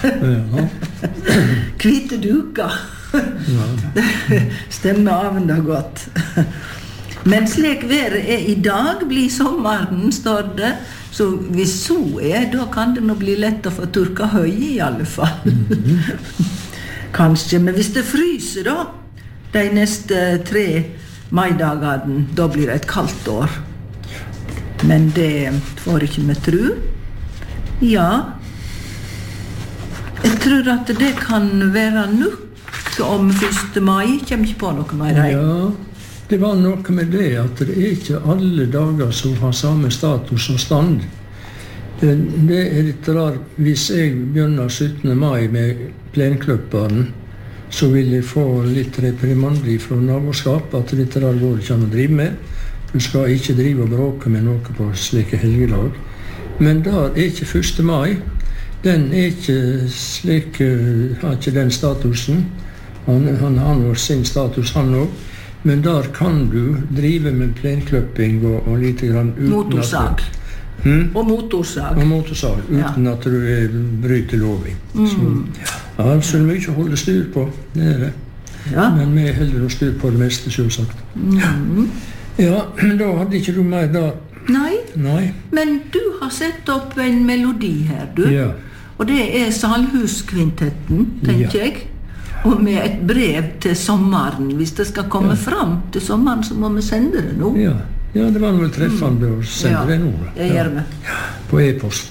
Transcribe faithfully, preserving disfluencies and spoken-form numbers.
Ja. Hvite duker. Ja. Stemmer av det godt. Men slik været er i dag, blir sommeren, står det. Så hvis så er, da kan det nå bli lett å få turka høye i alle fall. Mm-hmm. Kanskje, men hvis det fryser da, de neste tre maidagene, da blir det et kaldt år. Men det får ikke vi tro. Ja, jeg tror at det kan være nok om første mai. Jeg kommer ikke på noe mer. Ja, det var noe med det at det er ikke alle dager som har samme status og stand. Det, det er litt rart. Hvis jeg begynner syttende mai med plenklubberen, så vil jeg få litt reprimandi fra naboskap at dette der går ikke an å drive med. Du skal ikke drive og bråke med noe på slike helgelag. Men der er ikke første mai. Den er ikke slik, har ikke den statusen. Han, han har jo sin status, han også. Men der kan du drive med plenklipping og, og lite grann uten motorsag. At du, hmm? Og motorsag. Og motorsag, uten ja. At du er, bryter loven. Mm. Så, ja, så er det mye å holde styr på, det er det. Ja. Men vi holder å styr på det meste, selvsagt. Mm. Ja, da hadde ikke du mer da. Nei. Nei, men du har sett opp en melodi her, du. Ja. Og det er Salhuskvintetten, tenker ja. jeg. Og med et brev til sommeren. Hvis det skal komme ja. Fram til sommeren, så må vi sende det nå. Ja, ja det var noe treffende mm. å sende ja, det nå. Det gjør vi. Ja, på e-post.